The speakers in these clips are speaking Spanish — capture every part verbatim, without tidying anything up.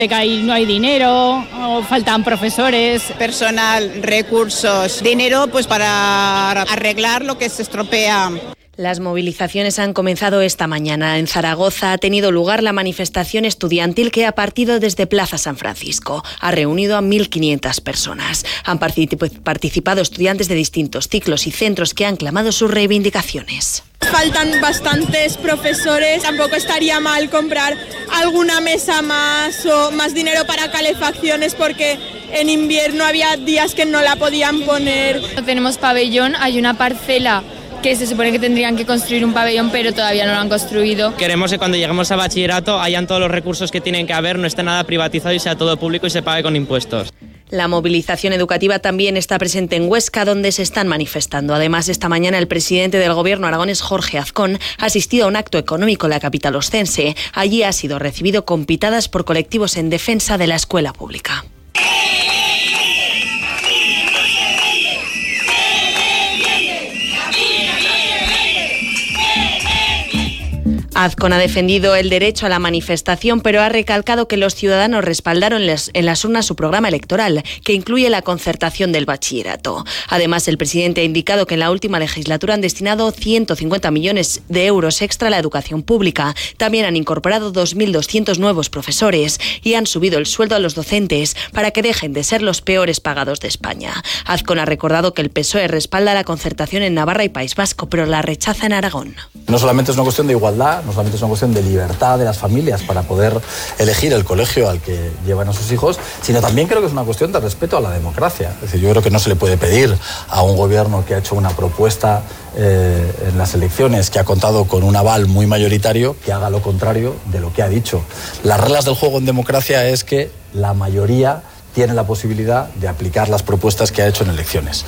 Que ahí no hay dinero, o faltan profesores. Personal, recursos, dinero pues para arreglar lo que se estropea. Las movilizaciones han comenzado esta mañana. En Zaragoza ha tenido lugar la manifestación estudiantil que ha partido desde Plaza San Francisco. Ha reunido a mil quinientas personas. Han participado estudiantes de distintos ciclos y centros que han clamado sus reivindicaciones. Faltan bastantes profesores, tampoco estaría mal comprar alguna mesa más o más dinero para calefacciones porque en invierno había días que no la podían poner. No tenemos pabellón, hay una parcela que se supone que tendrían que construir un pabellón, pero todavía no lo han construido. Queremos que cuando lleguemos a bachillerato hayan todos los recursos que tienen que haber, no esté nada privatizado y sea todo público y se pague con impuestos. La movilización educativa también está presente en Huesca, donde se están manifestando. Además, esta mañana el presidente del Gobierno aragonés, Jorge Azcón, ha asistido a un acto económico en la capital oscense. Allí ha sido recibido con pitadas por colectivos en defensa de la escuela pública. Azcón ha defendido el derecho a la manifestación, pero ha recalcado que los ciudadanos respaldaron en las urnas su programa electoral, que incluye la concertación del bachillerato. Además, el presidente ha indicado que en la última legislatura han destinado ciento cincuenta millones de euros extra a la educación pública. También han incorporado dos mil doscientos nuevos profesores y han subido el sueldo a los docentes para que dejen de ser los peores pagados de España. Azcón ha recordado que el P S O E respalda la concertación en Navarra y País Vasco, pero la rechaza en Aragón. No solamente es una cuestión de igualdad, no solamente es una cuestión de libertad de las familias para poder elegir el colegio al que llevan a sus hijos, sino también creo que es una cuestión de respeto a la democracia. Es decir, yo creo que no se le puede pedir a un gobierno que ha hecho una propuesta eh, en las elecciones, que ha contado con un aval muy mayoritario, que haga lo contrario de lo que ha dicho. Las reglas del juego en democracia es que la mayoría tiene la posibilidad de aplicar las propuestas que ha hecho en elecciones.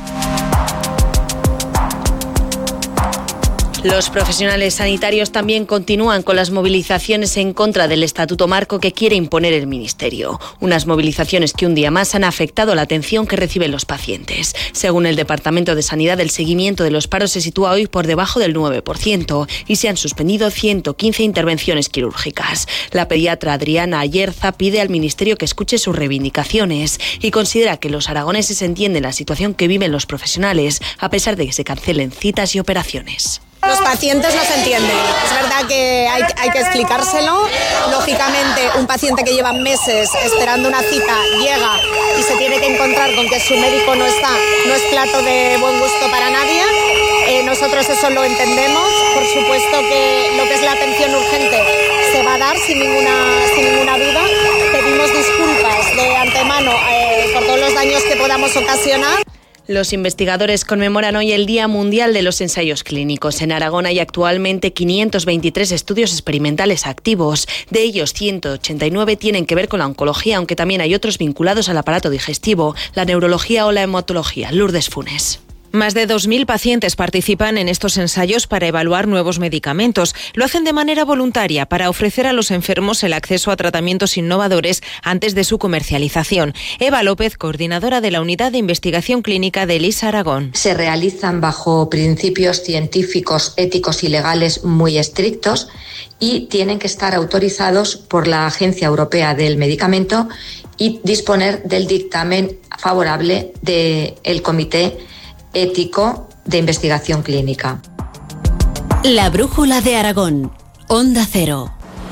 Los profesionales sanitarios también continúan con las movilizaciones en contra del Estatuto Marco que quiere imponer el Ministerio. Unas movilizaciones que un día más han afectado la atención que reciben los pacientes. Según el Departamento de Sanidad, el seguimiento de los paros se sitúa hoy por debajo del nueve por ciento y se han suspendido ciento quince intervenciones quirúrgicas. La pediatra Adriana Ayerza pide al Ministerio que escuche sus reivindicaciones y considera que los aragoneses entienden la situación que viven los profesionales a pesar de que se cancelen citas y operaciones. Los pacientes no se entienden. Es verdad que hay, hay que explicárselo. Lógicamente, un paciente que lleva meses esperando una cita llega y se tiene que encontrar con que su médico no está, no es plato de buen gusto para nadie. Eh, nosotros eso lo entendemos. Por supuesto que lo que es la atención urgente se va a dar sin ninguna, sin ninguna duda. Pedimos disculpas de antemano eh, por todos los daños que podamos ocasionar. Los investigadores conmemoran hoy el Día Mundial de los Ensayos Clínicos. En Aragón hay actualmente quinientos veintitrés estudios experimentales activos. De ellos, ciento ochenta y nueve tienen que ver con la oncología, aunque también hay otros vinculados al aparato digestivo, la neurología o la hematología. Lourdes Funes. Más de dos mil pacientes participan en estos ensayos para evaluar nuevos medicamentos. Lo hacen de manera voluntaria para ofrecer a los enfermos el acceso a tratamientos innovadores antes de su comercialización. Eva López, coordinadora de la Unidad de Investigación Clínica de Elisa Aragón. Se realizan bajo principios científicos, éticos y legales muy estrictos y tienen que estar autorizados por la Agencia Europea del Medicamento y disponer del dictamen favorable del Comité Ético de Investigación Clínica. La Brújula de Aragón. Onda Cero.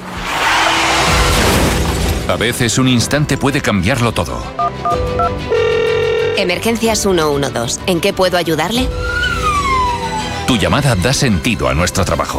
A veces un instante puede cambiarlo todo. Emergencias ciento doce. ¿En qué puedo ayudarle? Tu llamada da sentido a nuestro trabajo.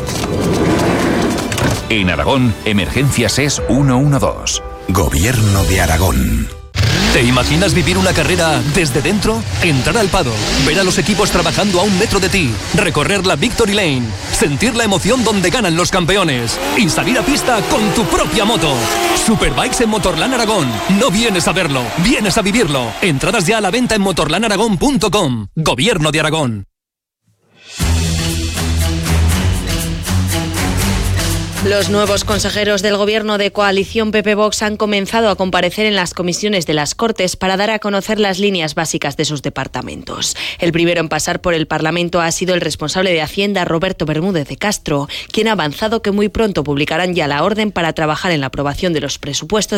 En Aragón, Emergencias es ciento doce. Gobierno de Aragón. ¿Te imaginas vivir una carrera desde dentro? Entrar al paddock, ver a los equipos trabajando a un metro de ti, recorrer la Victory Lane, sentir la emoción donde ganan los campeones y salir a pista con tu propia moto. Superbikes en Motorland Aragón. No vienes a verlo, vienes a vivirlo. Entradas ya a la venta en motorland aragón punto com. Gobierno de Aragón. Los nuevos consejeros del Gobierno de coalición P P-Vox han comenzado a comparecer en las comisiones de las Cortes para dar a conocer las líneas básicas de sus departamentos. El primero en pasar por el Parlamento ha sido el responsable de Hacienda, Roberto Bermúdez de Castro, quien ha avanzado que muy pronto publicarán ya la orden para trabajar en la aprobación de los presupuestos